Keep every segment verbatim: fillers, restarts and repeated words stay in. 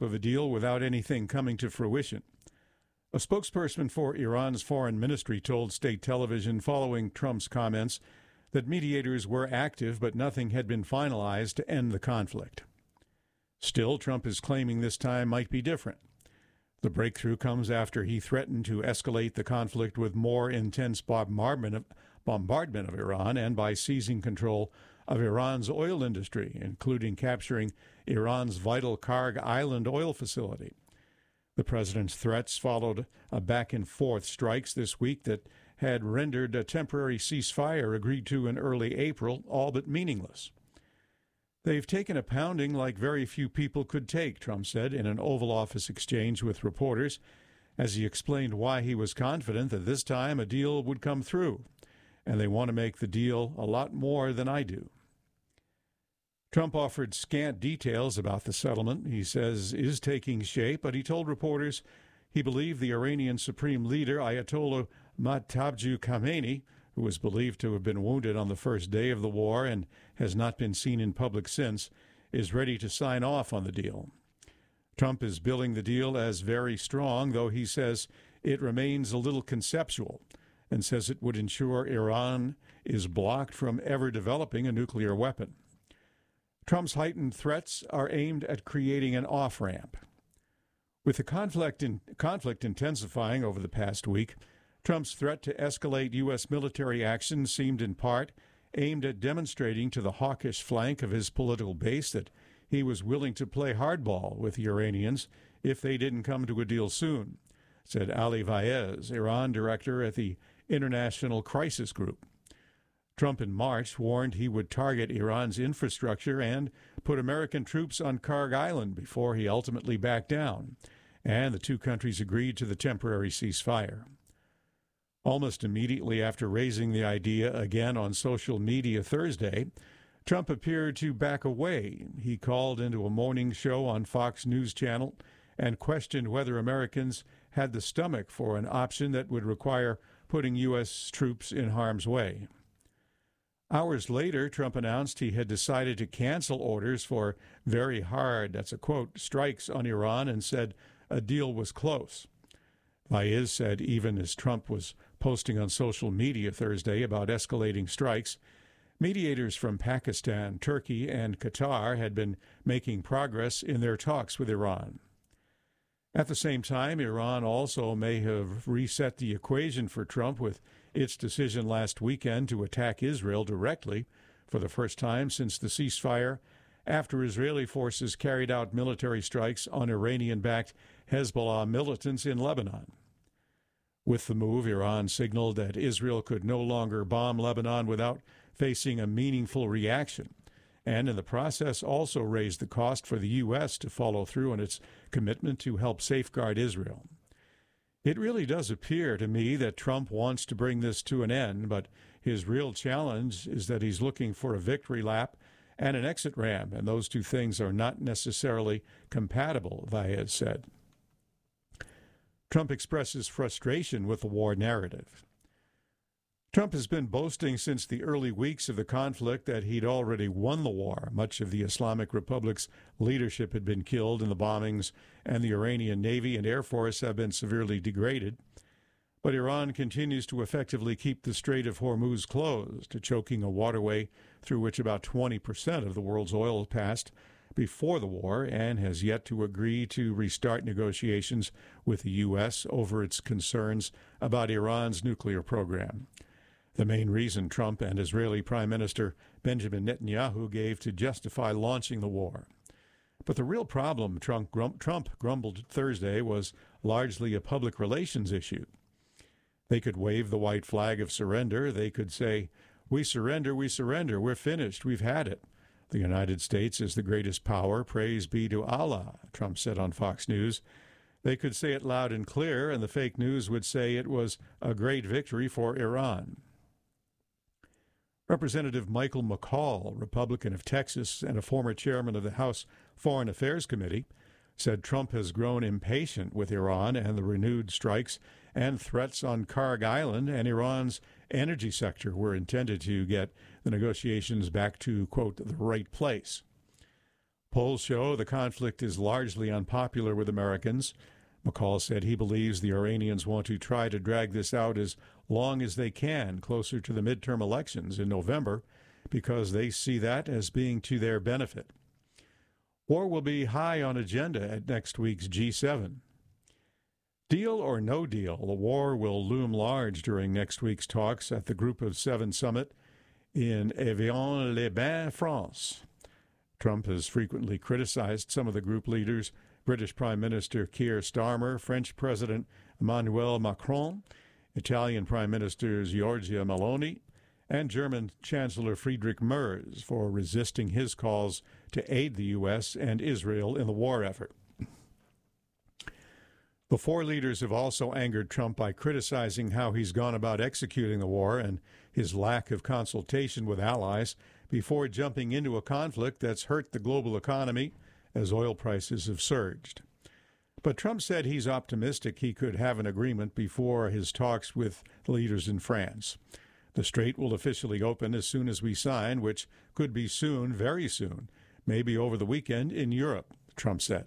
cusp of a deal without anything coming to fruition. A spokesperson for Iran's foreign ministry told state television following Trump's comments that mediators were active, but nothing had been finalized to end the conflict. Still, Trump is claiming this time might be different. The breakthrough comes after he threatened to escalate the conflict with more intense bombardment of, bombardment of Iran and by seizing control of Iran's oil industry, including capturing Iran's vital Karg Island oil facility. The president's threats followed a back-and-forth strikes this week that had rendered a temporary ceasefire agreed to in early April all but meaningless. They've taken a pounding like very few people could take, Trump said in an Oval Office exchange with reporters, as he explained why he was confident that this time a deal would come through, and they want to make the deal a lot more than I do. Trump offered scant details about the settlement he says is taking shape, but he told reporters he believed the Iranian Supreme Leader, Ayatollah Mahtabju Khamenei, who was believed to have been wounded on the first day of the war and has not been seen in public since, is ready to sign off on the deal. Trump is billing the deal as very strong, though he says it remains a little conceptual, and says it would ensure Iran is blocked from ever developing a nuclear weapon. Trump's heightened threats are aimed at creating an off-ramp. With the conflict, in, conflict intensifying over the past week, Trump's threat to escalate U S military action seemed in part aimed at demonstrating to the hawkish flank of his political base that he was willing to play hardball with the Iranians if they didn't come to a deal soon, said Ali Vaez, Iran director at the International Crisis Group. Trump in March warned he would target Iran's infrastructure and put American troops on Karg Island before he ultimately backed down, and the two countries agreed to the temporary ceasefire. Almost immediately after raising the idea again on social media Thursday, Trump appeared to back away. He called into a morning show on Fox News Channel and questioned whether Americans had the stomach for an option that would require putting U S troops in harm's way. Hours later, Trump announced he had decided to cancel orders for very hard, that's a quote, strikes on Iran, and said a deal was close. Vaez said even as Trump was posting on social media Thursday about escalating strikes, mediators from Pakistan, Turkey, and Qatar had been making progress in their talks with Iran. At the same time, Iran also may have reset the equation for Trump with its decision last weekend to attack Israel directly for the first time since the ceasefire after Israeli forces carried out military strikes on Iranian-backed Hezbollah militants in Lebanon. With the move, Iran signaled that Israel could no longer bomb Lebanon without facing a meaningful reaction, and in the process also raised the cost for the U S to follow through on its commitment to help safeguard Israel. It really does appear to me that Trump wants to bring this to an end, but his real challenge is that he's looking for a victory lap and an exit ramp, and those two things are not necessarily compatible, Vaez said. Trump expresses frustration with the war narrative. Trump has been boasting since the early weeks of the conflict that he'd already won the war. Much of the Islamic Republic's leadership had been killed in the bombings, and the Iranian Navy and Air Force have been severely degraded. But Iran continues to effectively keep the Strait of Hormuz closed, choking a waterway through which about twenty percent of the world's oil passed before the war, and has yet to agree to restart negotiations with the U S over its concerns about Iran's nuclear program. The main reason Trump and Israeli Prime Minister Benjamin Netanyahu gave to justify launching the war. But the real problem, Trump, grum- Trump grumbled Thursday, was largely a public relations issue. They could wave the white flag of surrender. They could say, "We surrender, we surrender, we're finished, we've had it. The United States is the greatest power, praise be to Allah," Trump said on Fox News. They could say it loud and clear, and the fake news would say it was a great victory for Iran. Representative Michael McCaul, Republican of Texas and a former chairman of the House Foreign Affairs Committee, said Trump has grown impatient with Iran and the renewed strikes and threats on Karg Island and Iran's energy sector were intended to get the negotiations back to, quote, the right place. Polls show the conflict is largely unpopular with Americans. McCall said he believes the Iranians want to try to drag this out as long as they can, closer to the midterm elections in November, because they see that as being to their benefit. War will be high on agenda at next week's G seven. Deal or no deal, the war will loom large during next week's talks at the Group of Seven summit in Evian-les-Bains, France. Trump has frequently criticized some of the group leaders, British Prime Minister Keir Starmer, French President Emmanuel Macron, Italian Prime Minister Giorgia Meloni, and German Chancellor Friedrich Merz for resisting his calls to aid the U S and Israel in the war effort. The four leaders have also angered Trump by criticizing how he's gone about executing the war and his lack of consultation with allies before jumping into a conflict that's hurt the global economy as oil prices have surged. But Trump said he's optimistic he could have an agreement before his talks with leaders in France. The strait will officially open as soon as we sign, which could be soon, very soon, maybe over the weekend in Europe, Trump said.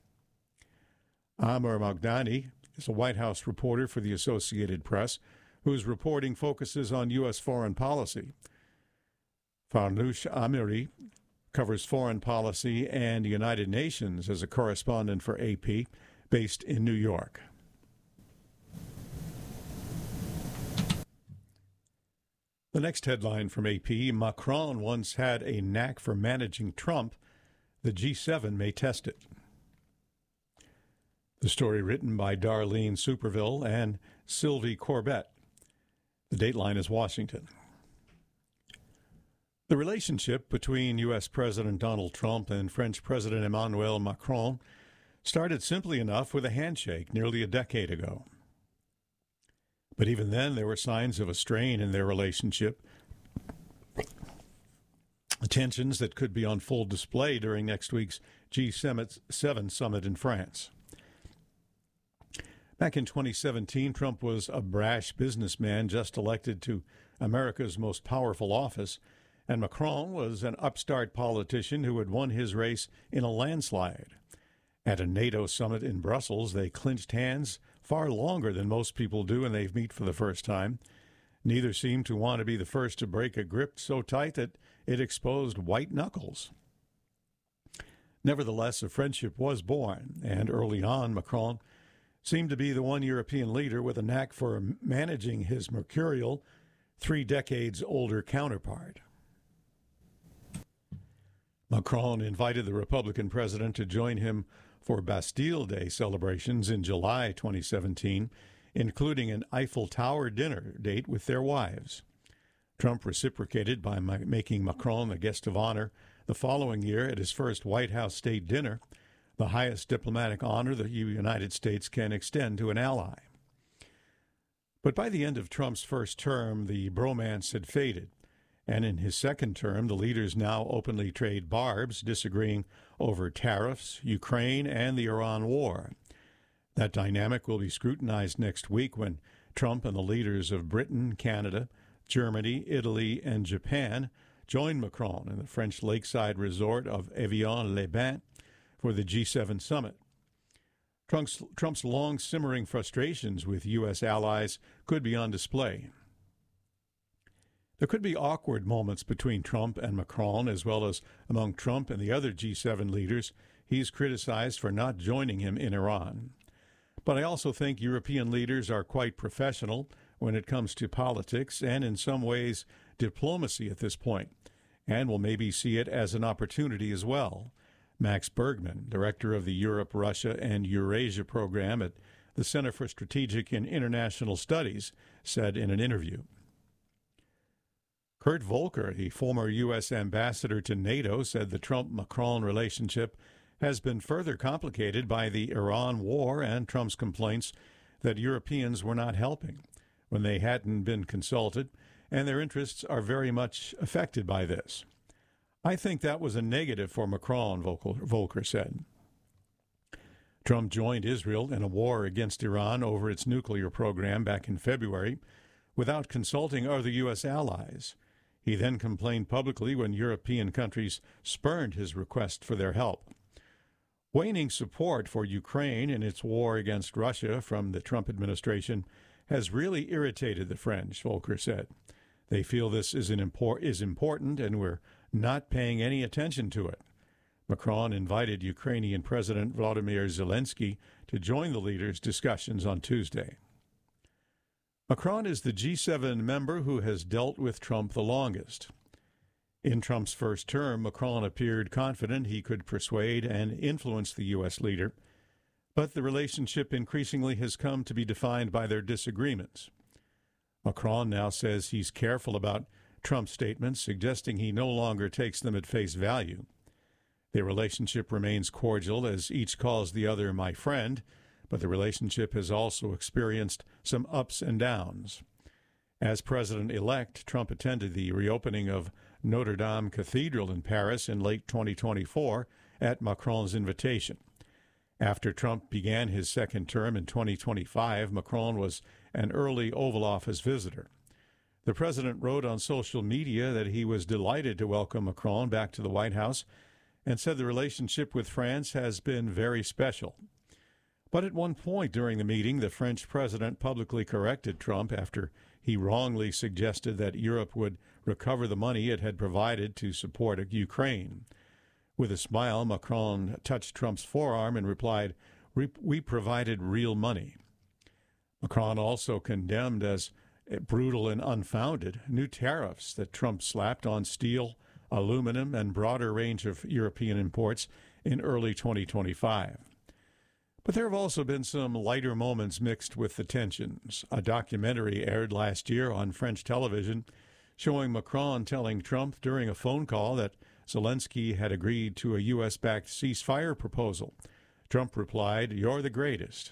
Amr Magdani is a White House reporter for the Associated Press, whose reporting focuses on U S foreign policy. Farnoosh Amiri covers foreign policy and the United Nations as a correspondent for A P, based in New York. The next headline from A P, Macron once had a knack for managing Trump. The G seven may test it. The story written by Darlene Superville and Sylvie Corbett. The dateline is Washington. The relationship between U S. President Donald Trump and French President Emmanuel Macron started simply enough with a handshake nearly a decade ago. But even then, there were signs of a strain in their relationship, tensions that could be on full display during next week's G seven summit in France. Back in twenty seventeen, Trump was a brash businessman just elected to America's most powerful office, and Macron was an upstart politician who had won his race in a landslide. At a NATO summit in Brussels, they clinched hands far longer than most people do when they meet for the first time. Neither seemed to want to be the first to break a grip so tight that it exposed white knuckles. Nevertheless, a friendship was born, and early on, Macron seemed to be the one European leader with a knack for managing his mercurial, three decades older counterpart. Macron invited the Republican president to join him for Bastille Day celebrations in July twenty seventeen, including an Eiffel Tower dinner date with their wives. Trump reciprocated by making Macron a guest of honor the following year at his first White House state dinner, the highest diplomatic honor the United States can extend to an ally. But by the end of Trump's first term, the bromance had faded. And in his second term, the leaders now openly trade barbs, disagreeing over tariffs, Ukraine, and the Iran war. That dynamic will be scrutinized next week when Trump and the leaders of Britain, Canada, Germany, Italy, and Japan join Macron in the French lakeside resort of Evian-les-Bains for the G seven summit. Trump's, Trump's long-simmering frustrations with U S allies could be on display. There could be awkward moments between Trump and Macron, as well as among Trump and the other G seven leaders he's criticized for not joining him in Iran. But I also think European leaders are quite professional when it comes to politics and, in some ways, diplomacy at this point, and will maybe see it as an opportunity as well. Max Bergman, director of the Europe, Russia, and Eurasia program at the Center for Strategic and International Studies, said in an interview. Kurt Volker, the former U S ambassador to NATO, said the Trump-Macron relationship has been further complicated by the Iran war and Trump's complaints that Europeans were not helping when they hadn't been consulted, and their interests are very much affected by this. I think that was a negative for Macron, Volker said. Trump joined Israel in a war against Iran over its nuclear program back in February without consulting other U S allies. He then complained publicly when European countries spurned his request for their help. Waning support for Ukraine in its war against Russia from the Trump administration has really irritated the French, Volker said. They feel this is, an impor- is important and we're not paying any attention to it. Macron invited Ukrainian President Volodymyr Zelensky to join the leaders' discussions on Tuesday. Macron is the G seven member who has dealt with Trump the longest. In Trump's first term, Macron appeared confident he could persuade and influence the U S leader, but the relationship increasingly has come to be defined by their disagreements. Macron now says he's careful about Trump's statements, suggesting he no longer takes them at face value. Their relationship remains cordial as each calls the other my friend, but the relationship has also experienced some ups and downs. As president-elect, Trump attended the reopening of Notre Dame Cathedral in Paris in late twenty twenty-four at Macron's invitation. After Trump began his second term in twenty twenty-five, Macron was an early Oval Office visitor. The president wrote on social media that he was delighted to welcome Macron back to the White House and said the relationship with France has been very special. But at one point during the meeting, the French president publicly corrected Trump after he wrongly suggested that Europe would recover the money it had provided to support Ukraine. With a smile, Macron touched Trump's forearm and replied, "We provided real money." Macron also condemned as brutal and unfounded new tariffs that Trump slapped on steel, aluminum, and broader range of European imports in early twenty twenty-five. But there have also been some lighter moments mixed with the tensions. A documentary aired last year on French television showing Macron telling Trump during a phone call that Zelensky had agreed to a U S-backed ceasefire proposal. Trump replied, "You're the greatest."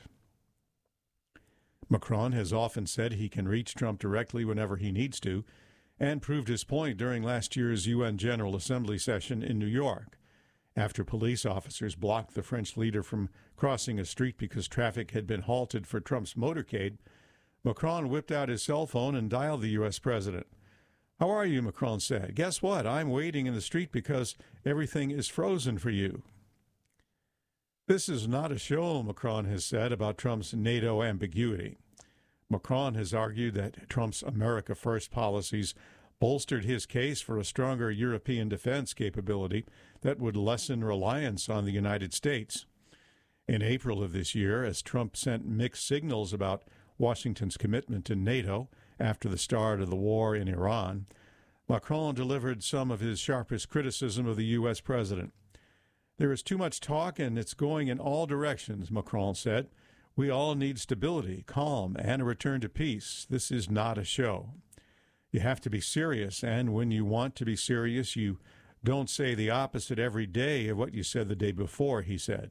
Macron has often said he can reach Trump directly whenever he needs to, and proved his point during last year's U N General Assembly session in New York. After police officers blocked the French leader from crossing a street because traffic had been halted for Trump's motorcade, Macron whipped out his cell phone and dialed the U S president. "How are you?" Macron said. "Guess what? I'm waiting in the street because everything is frozen for you." This is not a show, Macron has said about Trump's NATO ambiguity. Macron has argued that Trump's America First policies bolstered his case for a stronger European defense capability that would lessen reliance on the United States. In April of this year, as Trump sent mixed signals about Washington's commitment to NATO after the start of the war in Iran, Macron delivered some of his sharpest criticism of the U S president. "There is too much talk and it's going in all directions," Macron said. "We all need stability, calm, and a return to peace. This is not a show. You have to be serious, and when you want to be serious, you don't say the opposite every day of what you said the day before," he said.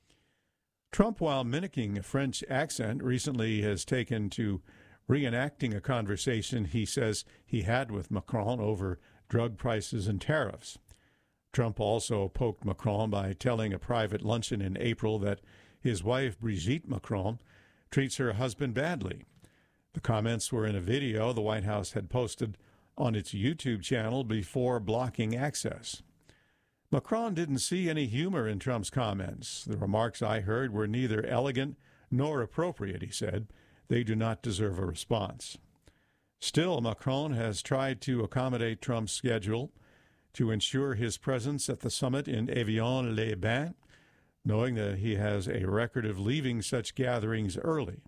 Trump, while mimicking a French accent, recently has taken to reenacting a conversation he says he had with Macron over drug prices and tariffs. Trump also poked Macron by telling a private luncheon in April that his wife, Brigitte Macron, treats her husband badly. The comments were in a video the White House had posted on its YouTube channel before blocking access. Macron didn't see any humor in Trump's comments. "The remarks I heard were neither elegant nor appropriate," he said. "They do not deserve a response." Still, Macron has tried to accommodate Trump's schedule to ensure his presence at the summit in Evian-les-Bains, knowing that he has a record of leaving such gatherings early.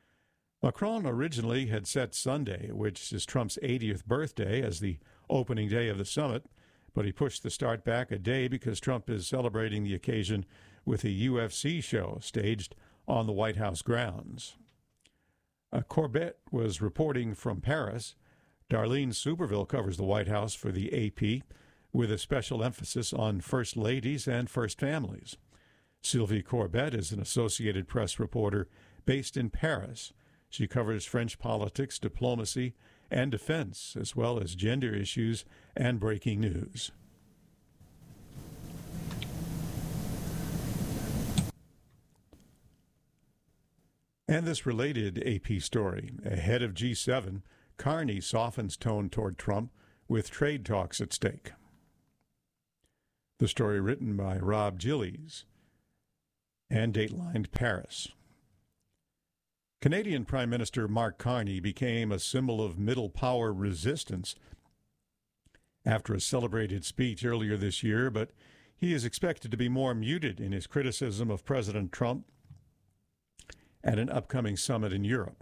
Macron originally had set Sunday, which is Trump's eightieth birthday, as the opening day of the summit, but he pushed the start back a day because Trump is celebrating the occasion with a U F C show staged on the White House grounds. Uh, Corbett was reporting from Paris. Darlene Superville covers the White House for the A P, with a special emphasis on first ladies and first families. Sylvie Corbett is an Associated Press reporter based in Paris. She covers French politics, diplomacy, and defense, as well as gender issues and breaking news. And this related A P story. Ahead of G seven, Carney softens tone toward Trump with trade talks at stake. The story written by Rob Gillies and datelined Paris. Canadian Prime Minister Mark Carney became a symbol of middle power resistance after a celebrated speech earlier this year, but he is expected to be more muted in his criticism of President Trump at an upcoming summit in Europe.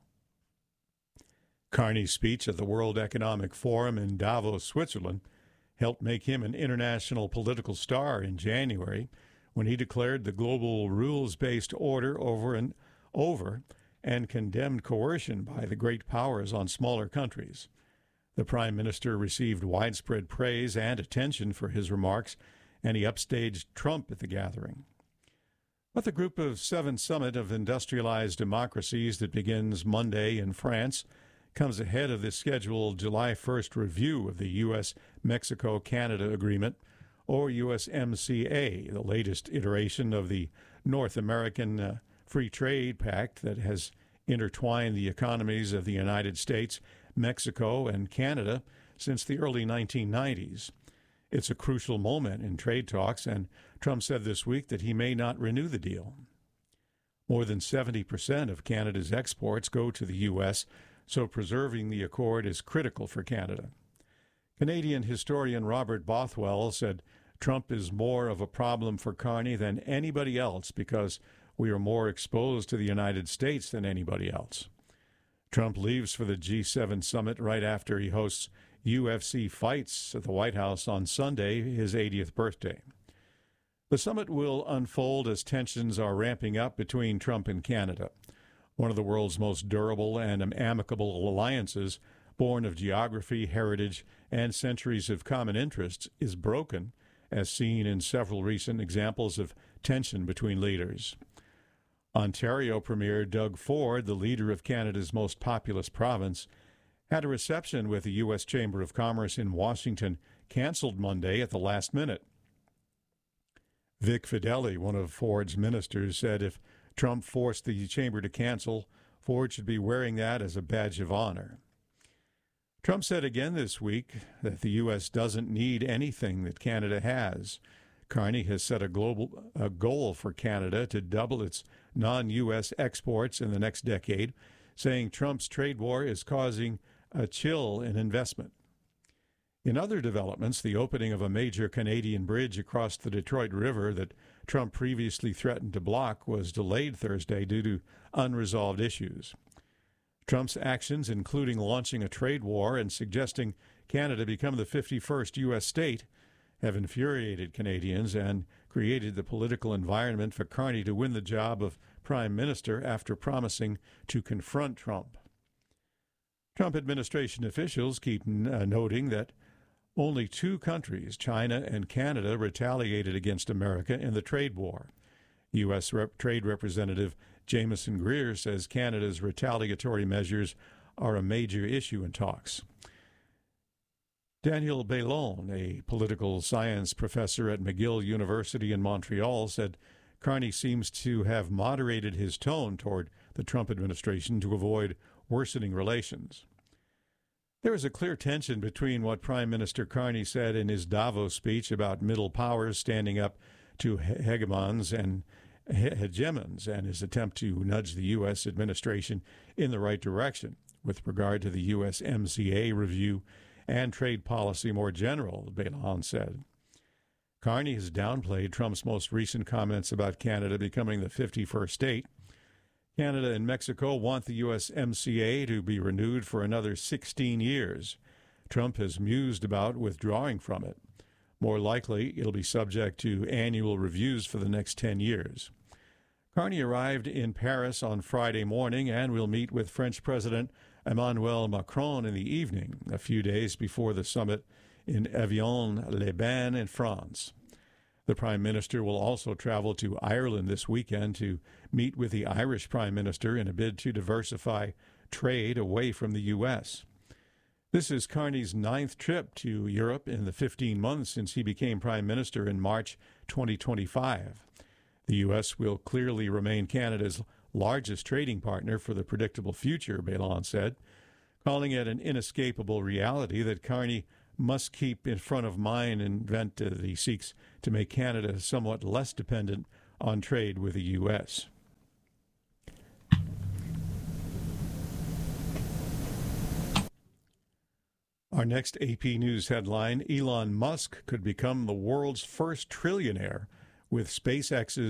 Carney's speech at the World Economic Forum in Davos, Switzerland, helped make him an international political star in January when he declared the global rules-based order over and over and condemned coercion by the great powers on smaller countries. The Prime Minister received widespread praise and attention for his remarks, and he upstaged Trump at the gathering. But the Group of Seven summit of industrialized democracies that begins Monday in France comes ahead of the scheduled July first review of the U S Mexico Canada Agreement, or U S M C A, the latest iteration of the North American uh, Free Trade Pact that has intertwined the economies of the United States, Mexico, and Canada since the early nineteen nineties. It's a crucial moment in trade talks, and Trump said this week that he may not renew the deal. More than seventy percent of Canada's exports go to the U S, so preserving the accord is critical for Canada. Canadian historian Robert Bothwell said Trump is more of a problem for Carney than anybody else because we are more exposed to the United States than anybody else. Trump leaves for the G seven summit right after he hosts U F C fights at the White House on Sunday, his eightieth birthday. The summit will unfold as tensions are ramping up between Trump and Canada. One of the world's most durable and amicable alliances, born of geography, heritage, and centuries of common interests, is broken, as seen in several recent examples of tension between leaders. Ontario Premier Doug Ford, the leader of Canada's most populous province, had a reception with the U S Chamber of Commerce in Washington canceled Monday at the last minute. Vic Fedeli, one of Ford's ministers, said if Trump forced the chamber to cancel, Ford should be wearing that as a badge of honor. Trump said again this week that the U S doesn't need anything that Canada has. Carney has set a global a goal for Canada to double its non-U S exports in the next decade, saying Trump's trade war is causing a chill in investment. In other developments, the opening of a major Canadian bridge across the Detroit River that Trump previously threatened to block was delayed Thursday due to unresolved issues. Trump's actions, including launching a trade war and suggesting Canada become the fifty-first U S state, have infuriated Canadians and created the political environment for Carney to win the job of Prime Minister after promising to confront Trump. Trump administration officials keep uh, noting that only two countries, China and Canada, retaliated against America in the trade war. U S Rep- Trade Representative Jameson Greer says Canada's retaliatory measures are a major issue in talks. Daniel Bailon, a political science professor at McGill University in Montreal, said Carney seems to have moderated his tone toward the Trump administration to avoid worsening relations. There is a clear tension between what Prime Minister Carney said in his Davos speech about middle powers standing up to hegemons and hegemons and his attempt to nudge the U S administration in the right direction with regard to the U S M C A review and trade policy more general, Bailon said. Carney has downplayed Trump's most recent comments about Canada becoming the fifty-first state. Canada and Mexico want the U S M C A to be renewed for another sixteen years. Trump has mused about withdrawing from it. More likely, it'll be subject to annual reviews for the next ten years. Carney arrived in Paris on Friday morning and will meet with French President Emmanuel Macron in the evening, a few days before the summit in Evian-les-Bains in France. The Prime Minister will also travel to Ireland this weekend to meet with the Irish Prime Minister in a bid to diversify trade away from the U S. This is Carney's ninth trip to Europe in the fifteen months since he became Prime Minister in March twenty twenty-five. The U S will clearly remain Canada's largest trading partner for the predictable future, Bailon said. calling it an inescapable reality that Carney must keep in front of mind an event that he seeks to make Canada somewhat less dependent on trade with the U S. Our next A P News headline, Elon Musk could become the world's first trillionaire with SpaceX's